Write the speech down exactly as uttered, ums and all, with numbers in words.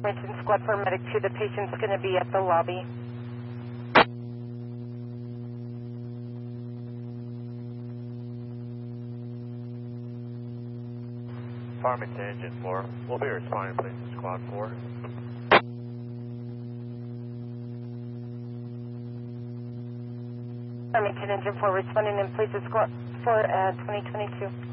Farmington Squad for Medic two, the patient's going to be at the lobby. Farmington Engine four, we'll be responding please to Squad four. Farmington Engine four responding in place of Squad four at twenty twenty-two.